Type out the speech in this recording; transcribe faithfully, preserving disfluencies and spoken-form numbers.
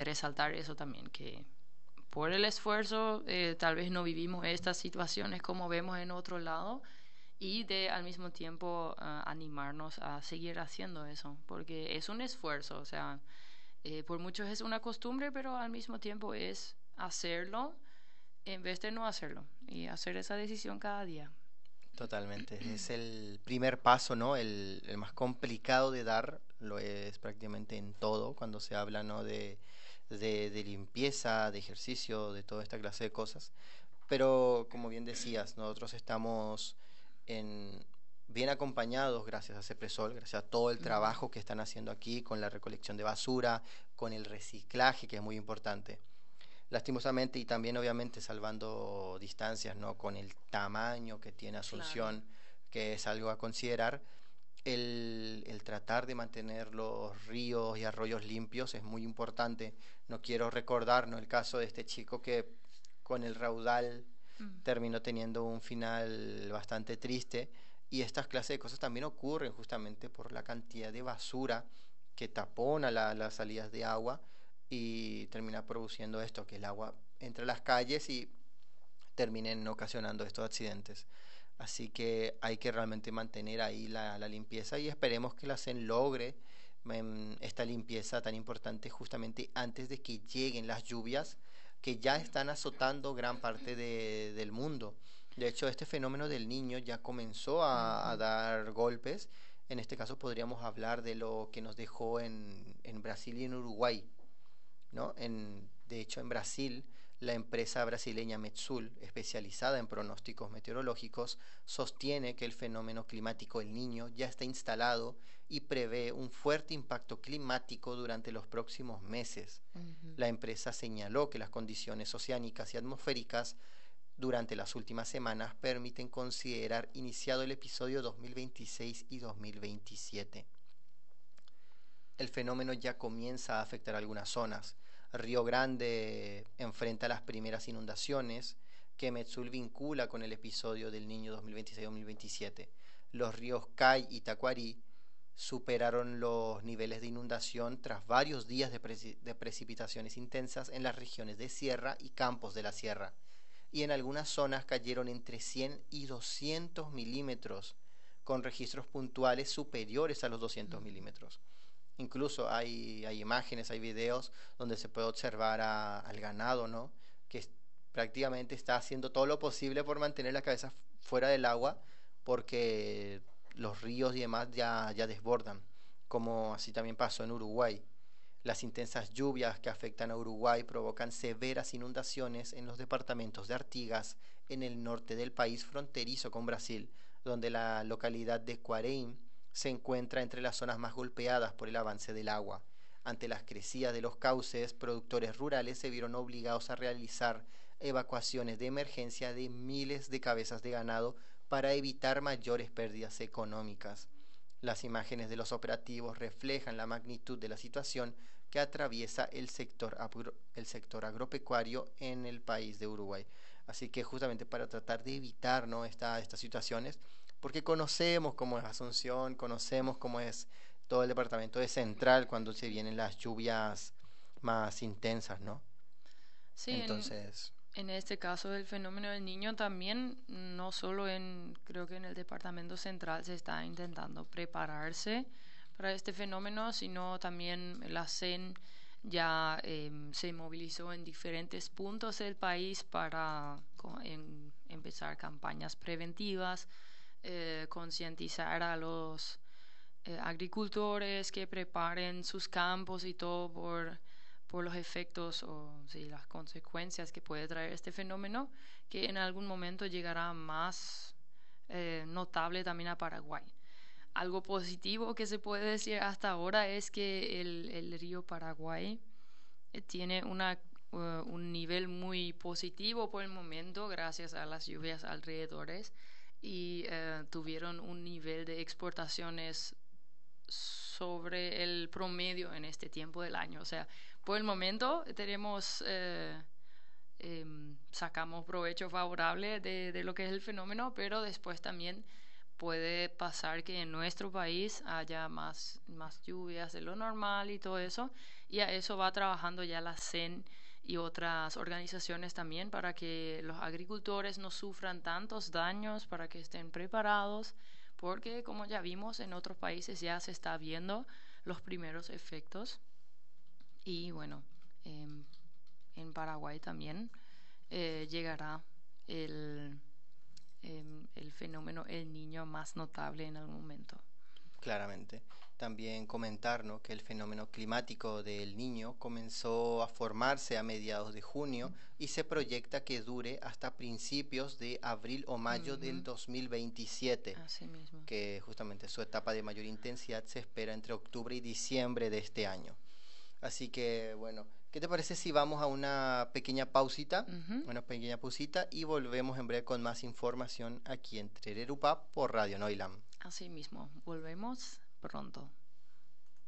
resaltar eso también, que por el esfuerzo eh, tal vez no vivimos estas situaciones como vemos en otro lado, y de al mismo tiempo uh, animarnos a seguir haciendo eso, porque es un esfuerzo, o sea, eh, por muchos es una costumbre, pero al mismo tiempo es hacerlo en vez de no hacerlo y hacer esa decisión cada día. Totalmente. Es el primer paso, ¿no? El, el más complicado de dar, lo es prácticamente en todo, cuando se habla, ¿no? De, de, de limpieza, de ejercicio, de toda esta clase de cosas. Pero como bien decías, nosotros estamos en, bien acompañados gracias a Cepresol, gracias a todo el Ujú. trabajo que están haciendo aquí con la recolección de basura, con el reciclaje, que es muy importante. Lastimosamente y también obviamente salvando distancias, ¿no? Con el tamaño que tiene Claro. Asunción, que es algo a considerar, el, el tratar de mantener los ríos y arroyos limpios es muy importante. No quiero recordar, ¿no? El caso de este chico que con el raudal Mm. terminó teniendo un final bastante triste. Y estas clases de cosas también ocurren justamente por la cantidad de basura que tapona la- las salidas de agua y termina produciendo esto, que el agua entre las calles y terminen ocasionando estos accidentes. Así que hay que realmente mantener ahí la, la limpieza y esperemos que la C E N logre em, esta limpieza tan importante justamente antes de que lleguen las lluvias que ya están azotando gran parte de- del mundo. De hecho, este fenómeno del niño ya comenzó a, a Ujú. dar golpes. En este caso podríamos hablar de lo que nos dejó en, en Brasil y en Uruguay, ¿no? En, de hecho, en Brasil, la empresa brasileña Metsul, especializada en pronósticos meteorológicos, sostiene que el fenómeno climático El Niño ya está instalado y prevé un fuerte impacto climático durante los próximos meses. Ujú. La empresa señaló que las condiciones oceánicas y atmosféricas durante las últimas semanas permiten considerar iniciado el episodio dos mil veintiséis y dos mil veintisiete. El fenómeno ya comienza a afectar algunas zonas. Río Grande enfrenta las primeras inundaciones que Metsul vincula con el episodio del Niño dos mil veintiséis-dos mil veintisiete. Los ríos Cay y Tacuarí superaron los niveles de inundación tras varios días de, preci- de precipitaciones intensas en las regiones de Sierra y Campos de la Sierra. Y en algunas zonas cayeron entre cien y doscientos milímetros, con registros puntuales superiores a los doscientos Ujú. milímetros. Incluso hay, hay imágenes, hay videos donde se puede observar a- al ganado, ¿no? Que es- prácticamente está haciendo todo lo posible por mantener la cabeza fuera del agua porque los ríos y demás ya, ya desbordan, como así también pasó en Uruguay. Las intensas lluvias que afectan a Uruguay provocan severas inundaciones en los departamentos de Artigas, en el norte del país fronterizo con Brasil, donde la localidad de Cuareim se encuentra entre las zonas más golpeadas por el avance del agua. Ante las crecidas de los cauces, productores rurales se vieron obligados a realizar evacuaciones de emergencia de miles de cabezas de ganado para evitar mayores pérdidas económicas. Las imágenes de los operativos reflejan la magnitud de la situación que atraviesa el sector, agro, el sector agropecuario en el país de Uruguay. Así que justamente para tratar de evitar, ¿no? Esta, estas situaciones, porque conocemos cómo es Asunción, conocemos cómo es todo el departamento de Central cuando se vienen las lluvias más intensas, ¿no? Sí, en, Entonces, en este caso del fenómeno del niño también, no solo en, creo que en el departamento central se está intentando prepararse para este fenómeno, sino también la C E N ya em, se movilizó en diferentes puntos del país para co- en- empezar campañas preventivas, eh, concientizar a los eh, agricultores que preparen sus campos y todo por, por los efectos o sí, las consecuencias que puede traer este fenómeno, que en algún momento llegará más eh, notable también a Paraguay. Algo positivo que se puede decir hasta ahora es que el, el río Paraguay eh, tiene una, uh, un nivel muy positivo por el momento gracias a las lluvias alrededores, y uh, tuvieron un nivel de exportaciones sobre el promedio en este tiempo del año. O sea, por el momento tenemos, eh, eh, sacamos provecho favorable de, de lo que es el fenómeno, pero después también puede pasar que en nuestro país haya más, más lluvias de lo normal y todo eso, Y a eso va trabajando ya la C E N y otras organizaciones también para que los agricultores no sufran tantos daños, para que estén preparados, porque como ya vimos en otros países ya se está viendo los primeros efectos. Y bueno, eh, en Paraguay también eh, llegará el, eh, el fenómeno El Niño más notable en algún momento. Claramente. También comentar, ¿no?, que el fenómeno climático del Niño comenzó a formarse a mediados de junio y se proyecta que dure hasta principios de abril o mayo Uh-huh. del dos mil veintisiete, Así mismo. que justamente su etapa de mayor intensidad se espera entre octubre y diciembre de este año. Así que, bueno, ¿qué te parece si vamos a una pequeña pausita? Uh-huh. Una pequeña pausita y volvemos en breve con más información aquí en Trererupá por Radio Noilam. Así mismo, volvemos pronto.